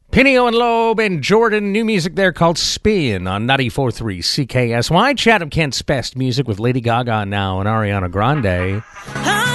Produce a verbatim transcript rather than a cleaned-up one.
Pinio and Loeb and Jordan, new music there called Spin on ninety-four point three C K S Y. Chatham Kent's best music with Lady Gaga now and Ariana Grande.